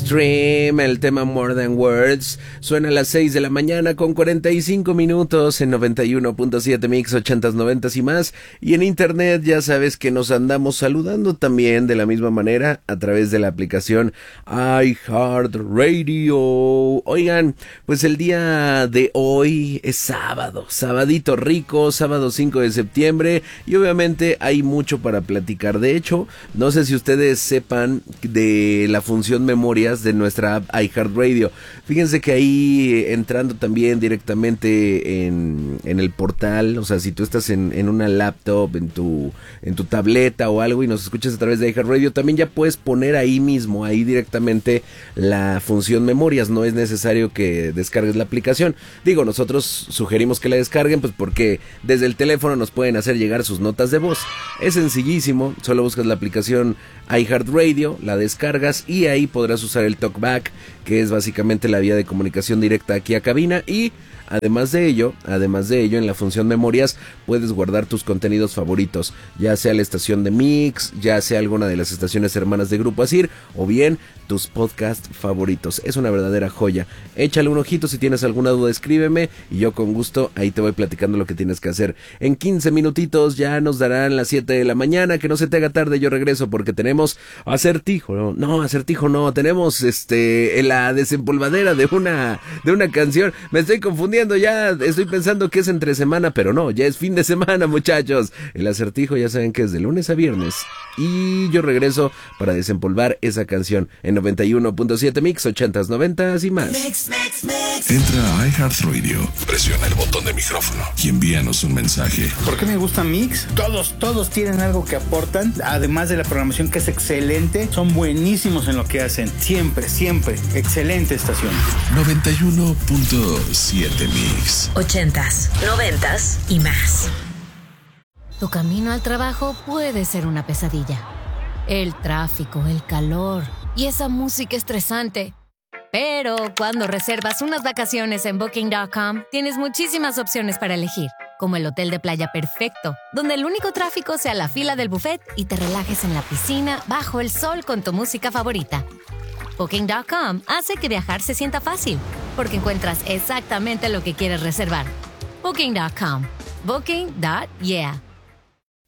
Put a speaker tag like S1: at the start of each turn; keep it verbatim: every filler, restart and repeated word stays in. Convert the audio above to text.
S1: Stream, el tema More Than Words. Suena a las seis de la mañana con cuarenta y cinco minutos en noventa y uno punto siete Mix, ochentas, noventas y más. Y en internet ya sabes que nos andamos saludando también de la misma manera a través de la aplicación iHeartRadio. Oigan, pues el día de hoy es sábado, sabadito rico, sábado cinco de septiembre, y obviamente hay mucho para platicar. De hecho, no sé si ustedes sepan de la función memorias de nuestra app iHeartRadio. Fíjense que ahí, entrando también directamente en, en el portal, o sea, si tú estás en, en una laptop, en tu, en tu tableta o algo y nos escuchas a través de iHeartRadio, también ya puedes poner ahí mismo, ahí directamente la función memorias. No es necesario que descargues la aplicación. Digo, nosotros sugerimos que la descarguen, pues porque desde el teléfono nos pueden hacer llegar sus notas de voz. Es sencillísimo, solo buscas la aplicación iHeartRadio, la descargas y ahí podrás usar el TalkBack, que es básicamente la vía de comunicación directa aquí a cabina. Y además de ello, además de ello, en la función memorias puedes guardar tus contenidos favoritos, ya sea la estación de Mix, ya sea alguna de las estaciones hermanas de Grupo Asir, o bien tus podcasts favoritos. Es una verdadera joya. Échale un ojito, si tienes alguna duda escríbeme y yo con gusto ahí te voy platicando lo que tienes que hacer. En quince minutitos ya nos darán las siete de la mañana, que no se te haga tarde, yo regreso porque tenemos acertijo, no, no acertijo no, tenemos este la desempolvadera de una de una canción. Me estoy confundiendo ya, estoy pensando que es entre semana, pero no, ya es fin de semana, muchachos. El acertijo ya saben que es de lunes a viernes y yo regreso para desempolvar esa canción en noventa y uno punto siete Mix, ochentas, noventas y más.
S2: Mix, mix, mix.
S3: Entra a iHeartRadio, presiona el botón de micrófono y envíanos un mensaje.
S4: ¿Por qué me gusta Mix? Todos, todos tienen algo que aportan, además de la programación que es excelente, son buenísimos en lo que hacen. Siempre, siempre, excelente estación.
S3: noventa y uno punto siete Mix.
S2: Ochentas, noventas y más.
S5: Tu camino al trabajo puede ser una pesadilla. El tráfico, el calor y esa música estresante. Pero cuando reservas unas vacaciones en Booking punto com, tienes muchísimas opciones para elegir, como el hotel de playa perfecto, donde el único tráfico sea la fila del buffet y te relajes en la piscina bajo el sol con tu música favorita. Booking punto com hace que viajar se sienta fácil, porque encuentras exactamente lo que quieres reservar. Booking punto com. Booking. Yeah.